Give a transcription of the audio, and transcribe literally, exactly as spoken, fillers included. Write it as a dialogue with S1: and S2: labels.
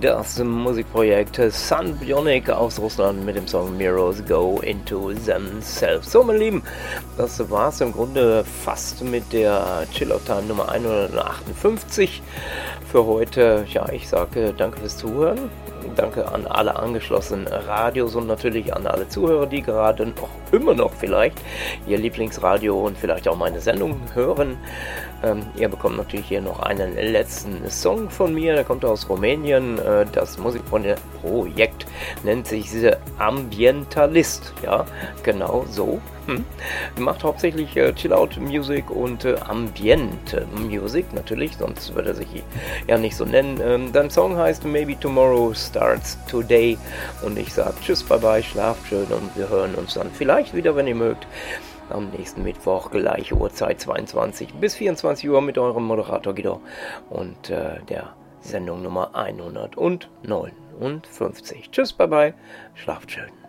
S1: das Musikprojekt Sun Bionic aus Russland mit dem Song Mirrors Go Into Themselves. So, meine Lieben, das war es im Grunde fast mit der Chill-Out-Time Nummer hundertachtundfünfzig für heute. Ja, ich sage danke fürs Zuhören. Danke an alle angeschlossenen Radios und natürlich an alle Zuhörer, die gerade noch, immer noch vielleicht ihr Lieblingsradio und vielleicht auch meine Sendung hören. Ähm, ihr bekommt natürlich hier noch einen letzten Song von mir, der kommt aus Rumänien. Äh, das Musikprojekt nennt sich The Ambientalist. Ja, genau so. Hm. Macht hauptsächlich äh, Chill-Out-Music und äh, Ambient-Music natürlich, sonst würde er sich ja nicht so nennen. Ähm, dein Song heißt Maybe Tomorrow Starts Today und ich sage tschüss, bye bye, schlaft schön und wir hören uns dann vielleicht wieder, wenn ihr mögt, am nächsten Mittwoch, gleiche Uhrzeit, zweiundzwanzig bis vierundzwanzig Uhr mit eurem Moderator Guido und äh, der Sendung Nummer hundertneunundfünfzig. Tschüss, bye bye, schlaft schön.